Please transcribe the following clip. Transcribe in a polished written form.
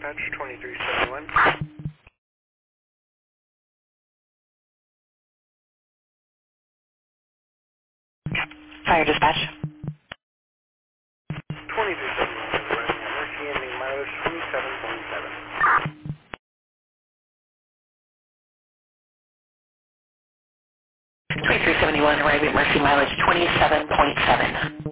dispatch, 2371. Fire dispatch. 2371, arriving at Mercy, ending mileage 27.7. 2371, arriving at Mercy, mileage 27.7.